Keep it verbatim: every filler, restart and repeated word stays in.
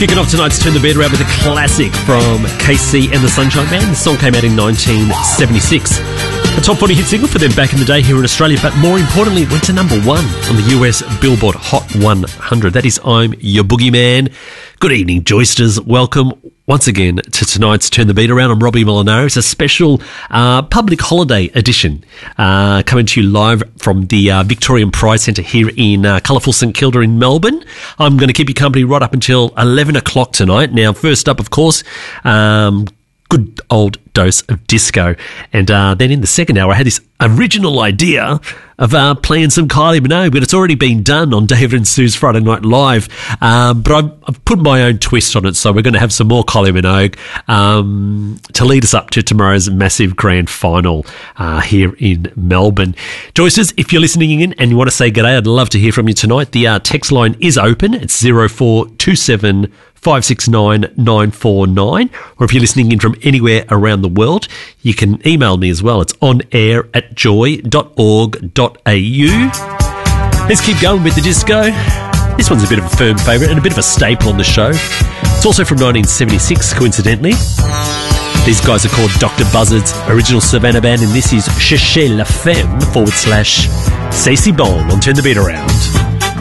Kicking off tonight's Turn the Beat Around with a classic from K C and the Sunshine Band. The song came out in nineteen seventy-six. A top forty hit single for them back in the day here in Australia, but more importantly, it went to number one on the U S Billboard Hot one hundred. That is I'm Your Boogeyman. Good evening, Joysters. Welcome once again to tonight's Turn the Beat Around. I'm Robbie Molinaro. It's a special uh, public holiday edition uh, coming to you live from the uh, Victorian Pride Centre here in uh, colourful St Kilda in Melbourne. I'm going to keep you company right up until eleven o'clock tonight. Now, first up, of course, um, good old dose of disco. And uh, then in the second hour, I had this original idea of uh, playing some Kylie Minogue, but it's already been done on David and Sue's Friday Night Live. Um, but I've, I've put my own twist on it, so we're going to have some more Kylie Minogue um, to lead us up to tomorrow's massive grand final uh, here in Melbourne. Joysters, if you're listening in and you want to say g'day, I'd love to hear from you tonight. The uh, text line is open. It's zero four two seven five six nine nine four nine, or if you're listening in from anywhere around the world, you can email me as well. It's on air at joy dot org dot a u. Let's keep going with the disco. This one's a bit of a firm favourite and a bit of a staple on the show. It's also from nineteen seventy-six, coincidentally. These guys are called Doctor Buzzard's original Savannah band, and this is Cherchez la Femme forward slash C'est si bon on Turn the Beat Around.